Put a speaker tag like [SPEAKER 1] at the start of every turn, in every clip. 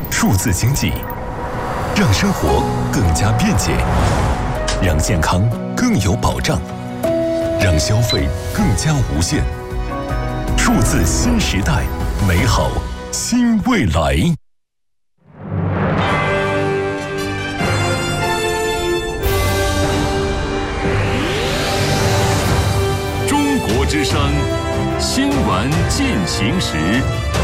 [SPEAKER 1] 数字经济，让生活更加便捷，让健康更有保障，让消费更加无限。数字新时代，美好新未来。
[SPEAKER 2] 中国之声新闻进行时。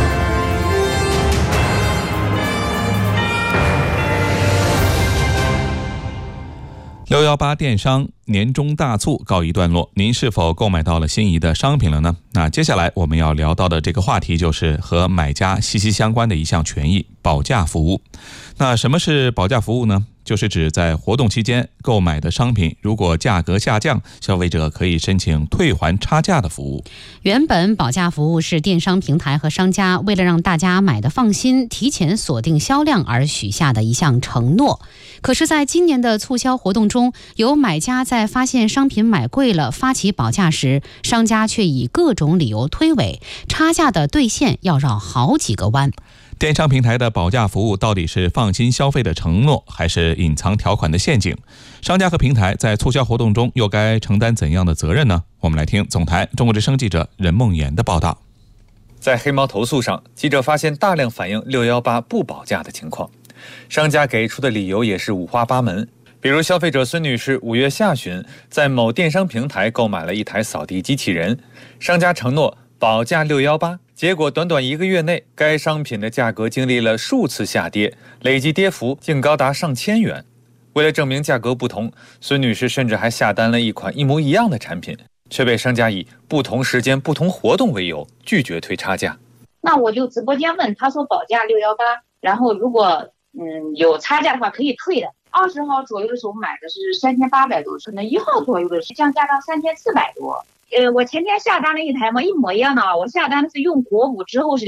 [SPEAKER 3] 618电商年终大促告一段落，您是否购买到了心仪的商品了呢？那接下来我们要聊到的这个话题就是和买家息息相关的一项权益——保价服务。那什么是保价服务呢？就是指在活动期间购买的商品，如果价格下降，消费者可以申请退还差价的服务。
[SPEAKER 4] 原本保价服务是电商平台和商家为了让大家买得放心，提前锁定销量而许下的一项承诺。可是在今年的促销活动中，有买家在发现商品买贵了发起保价时，商家却以各种理由推诿，差价的兑现要绕好几个弯。
[SPEAKER 3] 电商平台的保价服务到底是放心消费的承诺，还是隐藏条款的陷阱？商家和平台在促销活动中又该承担怎样的责任呢？我们来听总台中国之声记者任梦妍的报道。
[SPEAKER 5] 在黑猫投诉上，记者发现大量反映618不保价的情况，商家给出的理由也是五花八门。比如消费者孙女士5月下旬在某电商平台购买了一台扫地机器人，商家承诺保价618，结果短短1个月内，该商品的价格经历了数次下跌，累计跌幅竟高达上千元。为了证明价格不同，孙女士甚至还下单了一款一模一样的产品，却被商家以不同时间不同活动为由拒绝退差价。
[SPEAKER 6] 那我就直播间问，他说保价618，然后如果有差价的话可以退的。20号左右的时候买的是3800多，可能1号左右的是降价到3400多。我前天下单了一台嘛，一模一样的啊，我下单是用国补之后是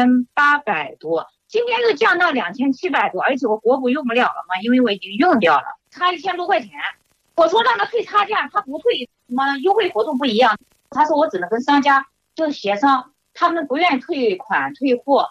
[SPEAKER 6] 2800多，今天又降到2700多，而且我国补用不了了嘛，因为我已经用掉了，差1000多块钱。我说让他退差价，他不退，什么优惠活动不一样，他说我只能跟商家就协商，他们不愿意退款退货，